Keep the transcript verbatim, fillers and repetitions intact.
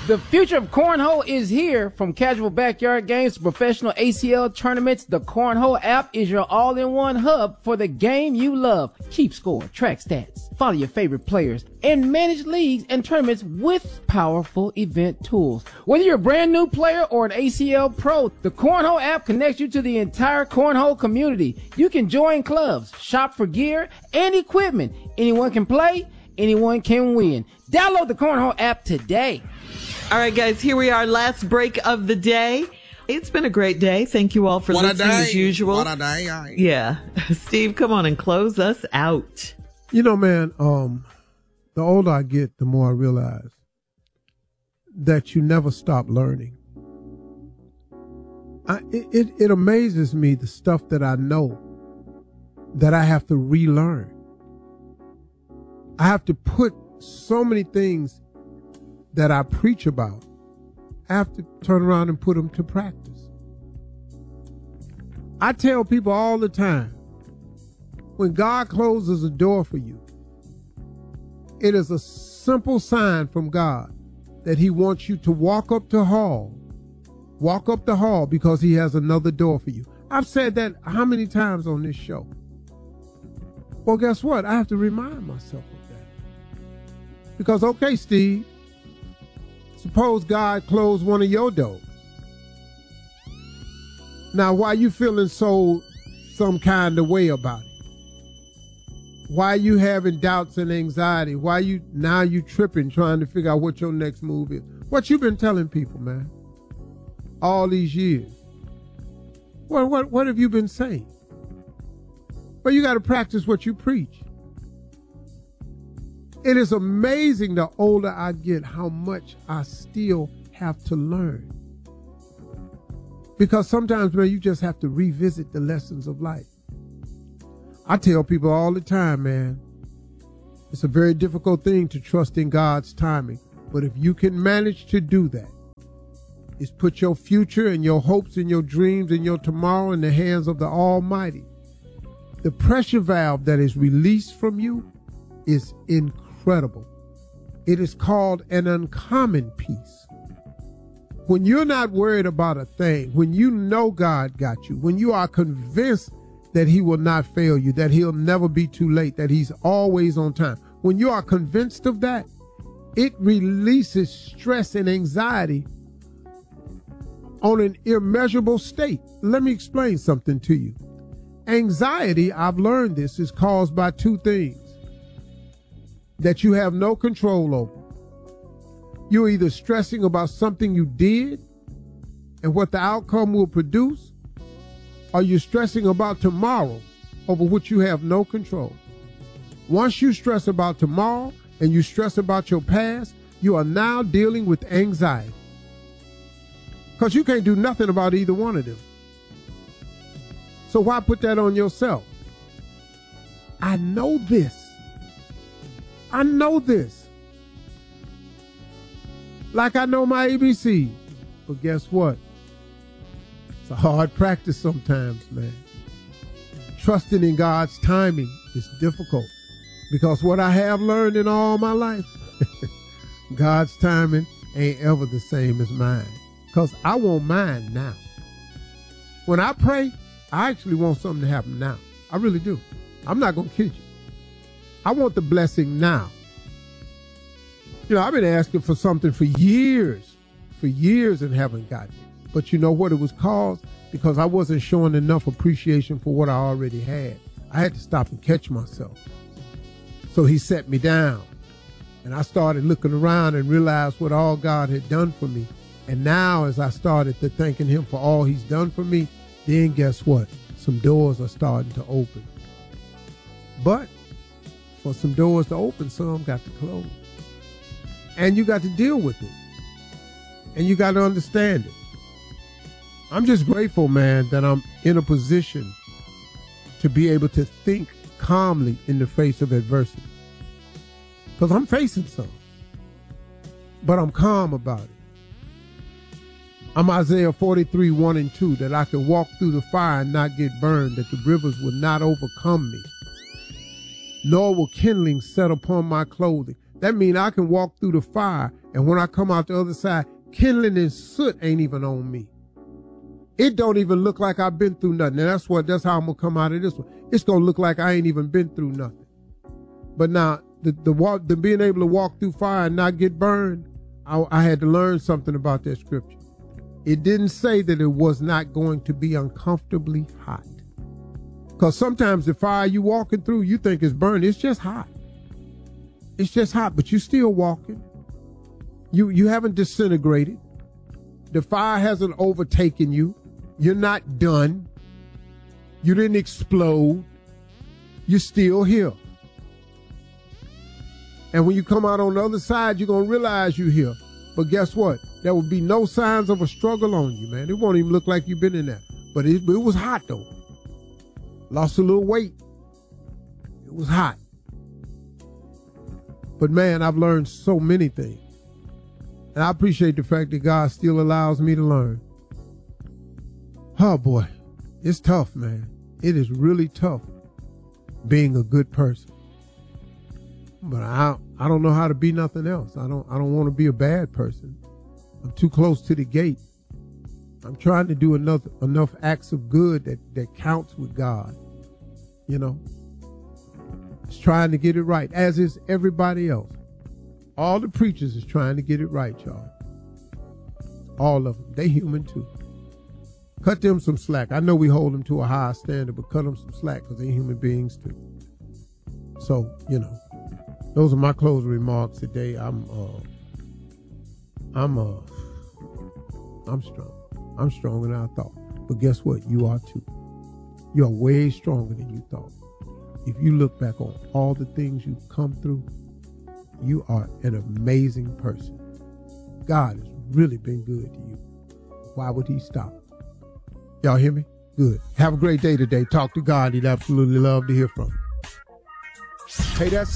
The future of cornhole is here. From casual backyard games to professional A C L tournaments, the Cornhole app is your all-in-one hub for the game you love. Keep score, track stats, follow your favorite players, and manage leagues and tournaments with powerful event tools. Whether you're a brand new player or an A C L pro, the Cornhole app connects you to the entire cornhole community. You can join clubs, shop for gear and equipment. Anyone can play, anyone can win. Download the Cornhole app today. All right, guys, here we are, last break of the day. It's been a great day. Thank you all for what listening as usual. What a day. I... Yeah. Steve, come on and close us out. You know, man, um, the older I get, the more I realize that you never stop learning. I, it, it, it amazes me, the stuff that I know that I have to relearn. I have to put so many things that I preach about, I have to turn around and put them to practice. I tell people all the time, when God closes a door for you, it is a simple sign from God that he wants you to walk up the hall, walk up the hall because he has another door for you. I've said that how many times on this show? Well, guess what? I have to remind myself of that. Because, okay, Steve, suppose God closed one of your doors. Now, why you feeling so some kind of way about it? Why you having doubts and anxiety? Why you now you tripping trying to figure out what your next move is? What you been telling people, man, all these years? What what what have you been saying? Well, you got to practice what you preach. It is amazing the older I get how much I still have to learn. Because sometimes, man, you just have to revisit the lessons of life. I tell people all the time, man, it's a very difficult thing to trust in God's timing. But if you can manage to do that, is put your future and your hopes and your dreams and your tomorrow in the hands of the Almighty. The pressure valve that is released from you is incredible. It is called an uncommon peace. When you're not worried about a thing, when you know God got you, when you are convinced that he will not fail you, that he'll never be too late, that he's always on time, when you are convinced of that, it releases stress and anxiety on an immeasurable state. Let me explain something to you. Anxiety, I've learned this, is caused by two things that you have no control over. You're either stressing about something you did and what the outcome will produce, or you're stressing about tomorrow over which you have no control. Once you stress about tomorrow and you stress about your past, you are now dealing with anxiety. Because you can't do nothing about either one of them. So why put that on yourself? I know this. I know this. Like I know my A B C. But guess what? It's a hard practice sometimes, man. Trusting in God's timing is difficult. Because what I have learned in all my life, God's timing ain't ever the same as mine. Because I want mine now. When I pray, I actually want something to happen now. I really do. I'm not going to kid you. I want the blessing now. You know, I've been asking for something for years, for years and haven't gotten it. But you know what it was caused? Because I wasn't showing enough appreciation for what I already had. I had to stop and catch myself. So he set me down. And I started looking around and realized what all God had done for me. And now as I started to thanking him for all he's done for me, then guess what? Some doors are starting to open. But for some doors to open, some got to close. And you got to deal with it. And you got to understand it. I'm just grateful, man, that I'm in a position to be able to think calmly in the face of adversity. Because I'm facing some. But I'm calm about it. I'm Isaiah forty-three, one and two, that I can walk through the fire and not get burned, that the rivers will not overcome me, nor will kindling set upon my clothing, That means I can walk through the fire, and when I come out the other side, kindling and soot ain't even on me. It don't even look like I've been through nothing. And that's what, that's how I'm going to come out of this one. It's going to look like I ain't even been through nothing. But now, the, the walk, the being able to walk through fire and not get burned, I, I had to learn something about that scripture. It didn't say that it was not going to be uncomfortably hot. Because sometimes the fire you walking through, you think it's burning. It's just hot. It's just hot, but you still walking. You, you haven't disintegrated. The fire hasn't overtaken you. You're not done. You didn't explode. You're still here. And when you come out on the other side, you're going to realize you're here. But guess what? There will be no signs of a struggle on you, man. It won't even look like you've been in there. But it, it was hot, though. Lost a little weight. It was hot. But, man, I've learned so many things. And I appreciate the fact that God still allows me to learn. Oh, boy. It's tough, man. It is really tough being a good person. But I I don't know how to be nothing else. I don't I don't want to be a bad person. I'm too close to the gate. I'm trying to do enough enough acts of good that, that counts with God. You know? It's trying to get it right, as is everybody else. All the preachers is trying to get it right, y'all. All of them. They human too. Cut them some slack. I know we hold them to a high standard, but cut them some slack because they're human beings too. So, you know, those are my closing remarks today. I'm, uh, I'm, uh, I'm strong. I'm stronger than I thought. But guess what? You are too. You are way stronger than you thought. If you look back on all the things you've come through, you are an amazing person. God has really been good to you. Why would he stop? Y'all hear me? Good. Have a great day today. Talk to God. He'd absolutely love to hear from you. Hey, that's